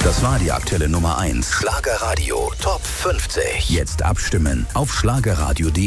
Das war die aktuelle Nummer 1. Schlagerradio Top 50. Jetzt abstimmen auf schlagerradio.de.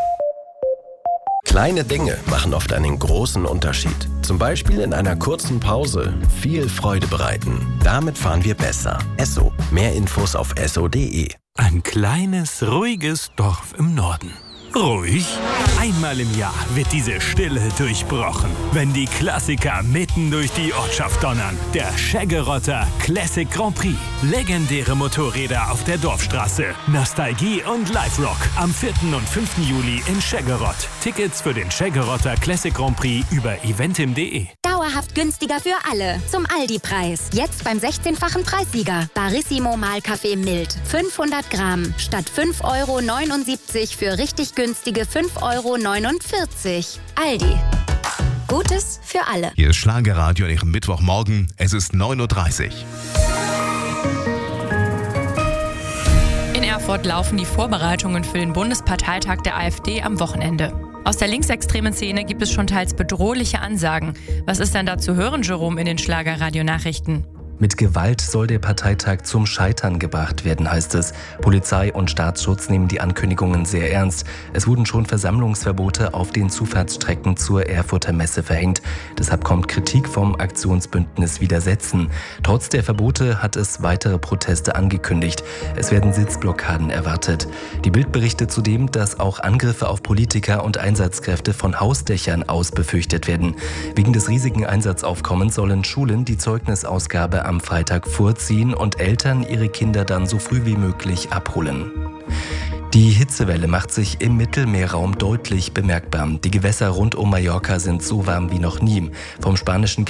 Kleine Dinge machen oft einen großen Unterschied. Zum Beispiel in einer kurzen Pause viel Freude bereiten. Damit fahren wir besser. Esso. Mehr Infos auf esso.de. Ein kleines, ruhiges Dorf im Norden. Ruhig? Einmal im Jahr wird diese Stille durchbrochen, wenn die Klassiker mitten durch die Ortschaft donnern. Der Scheggerotter Classic Grand Prix. Legendäre Motorräder auf der Dorfstraße. Nostalgie und Live-Rock. Am 4. und 5. Juli in Scheggerott. Tickets für den Scheggerotter Classic Grand Prix über eventim.de. Dauerhaft günstiger für alle. Zum Aldi-Preis. Jetzt beim 16-fachen Preissieger. Barissimo Mahlkaffee Mild. 500 Gramm. Statt 5,79 € für richtig günstige 5,49 €. Aldi. Gutes für alle. Hier ist Schlagerradio an Ihrem Mittwochmorgen. Es ist 9:30 Uhr. In Erfurt laufen die Vorbereitungen für den Bundesparteitag der AfD am Wochenende. Aus der linksextremen Szene gibt es schon teils bedrohliche Ansagen. Was ist denn da zu hören, Jerome, in den Schlagerradio-Nachrichten? Mit Gewalt soll der Parteitag zum Scheitern gebracht werden, heißt es. Polizei und Staatsschutz nehmen die Ankündigungen sehr ernst. Es wurden schon Versammlungsverbote auf den Zufahrtsstrecken zur Erfurter Messe verhängt. Deshalb kommt Kritik vom Aktionsbündnis Widersetzen. Trotz der Verbote hat es weitere Proteste angekündigt. Es werden Sitzblockaden erwartet. Die Bild berichtet zudem, dass auch Angriffe auf Politiker und Einsatzkräfte von Hausdächern aus befürchtet werden. Wegen des riesigen Einsatzaufkommens sollen Schulen die Zeugnisausgabe am Freitag vorziehen und Eltern ihre Kinder dann so früh wie möglich abholen. Die Hitzewelle macht sich im Mittelmeerraum deutlich bemerkbar. Die Gewässer rund um Mallorca sind so warm wie noch nie. Vom spanischen